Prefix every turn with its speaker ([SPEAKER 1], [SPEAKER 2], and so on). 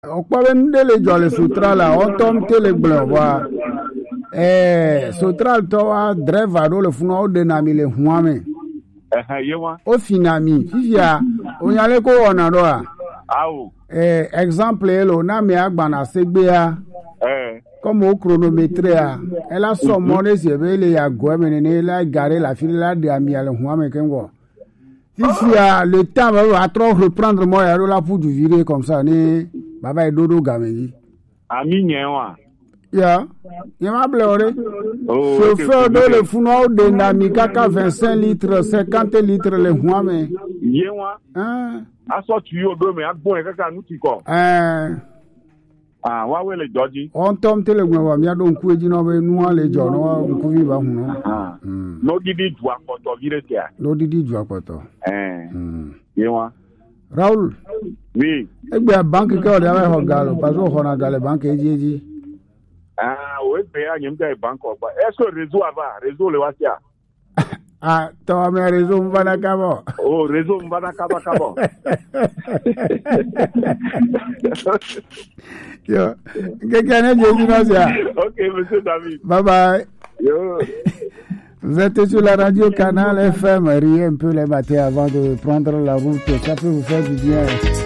[SPEAKER 1] okpaben dele jole sutrala otom tele gblwa sutral to wa driver do le funu o de na mi le huame
[SPEAKER 2] yewa
[SPEAKER 1] o finami fifia onyale ko wona do a
[SPEAKER 2] awo
[SPEAKER 1] exemple lo na me agba na segbe a comme au chronomètre a elle a son monnaie c'est belle ya go menene la garer la file la de ami ale huame kengo fifia le temps va trop reprendre moi ya la pour du virer comme ça ni baba e dodo gameji
[SPEAKER 2] ami nyewa
[SPEAKER 1] ya yema blore chauffeur de le funo de nami kaka 25 litres 50 litres le huame
[SPEAKER 2] yewa aso tuyo do me agbon e kaka nuti ko wa we le joji
[SPEAKER 1] on tom tele gwa mi ado nku eji no be nu ale jo no nku vi ba hu no
[SPEAKER 2] no didi ju apoto vire tia
[SPEAKER 1] no didi ju apoto
[SPEAKER 2] yewa
[SPEAKER 1] Raoul
[SPEAKER 2] oui
[SPEAKER 1] egbe bank ke o de aba ho galo paso ho na gale bank eji
[SPEAKER 2] we be anyem ga bank o ba eso réseau ava réseau le wasia
[SPEAKER 1] to me réseau mbana kabo
[SPEAKER 2] réseau mbana kabo
[SPEAKER 1] yo quelqu'un est venu là.
[SPEAKER 2] OK monsieur David.
[SPEAKER 1] Bye bye.
[SPEAKER 2] Yo.
[SPEAKER 1] Vous êtes sur la radio Canal FM, riez un peu les matins avant de prendre la route, ça peut vous faire du bien.